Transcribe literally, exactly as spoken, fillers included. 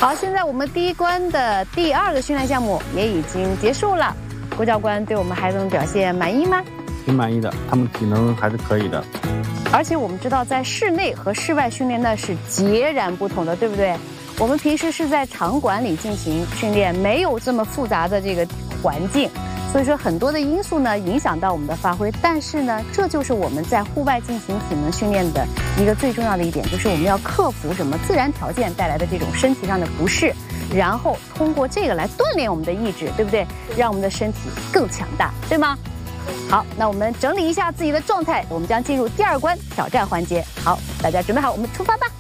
好，现在我们第一关的第二个训练项目也已经结束了。郭教官对我们孩子们表现满意吗？ 挺满意的，他们体能还是可以的。 而且我们知道，在室内和室外训练呢是截然不同的，对不对？我们平时是在场馆里进行训练，没有这么复杂的这个环境，所以说很多的因素呢影响到我们的发挥。但是呢，这就是我们在户外进行体能训练的一个最重要的一点，就是我们要克服什么自然条件带来的这种身体上的不适，然后通过这个来锻炼我们的意志，对不对？让我们的身体更强大，对吗？好，那我们整理一下自己的状态，我们将进入第二关挑战环节。好，大家准备好，我们出发吧。